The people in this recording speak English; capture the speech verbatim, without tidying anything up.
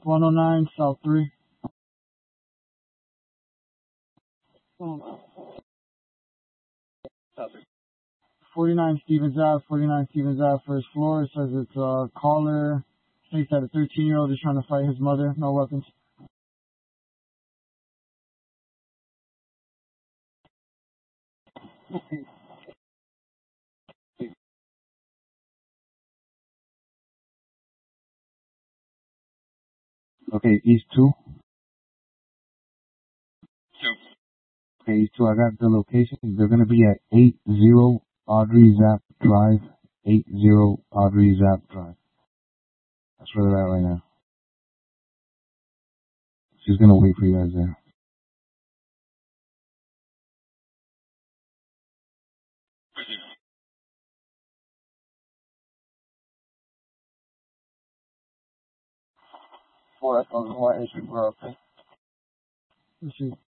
one oh nine South three. forty-nine Stevens Ave, forty-nine Stevens Ave, first floor. It says it's a caller. States that a thirteen year old is trying to fight his mother. No weapons. Okay, East two. Okay, East two. I got the location. They're gonna be at eight zero Audrey Zapp Drive. eight zero Audrey Zapp Drive. That's where they're at right now. She's gonna wait for you guys there. Four, that's on the white issue, bro. Okay.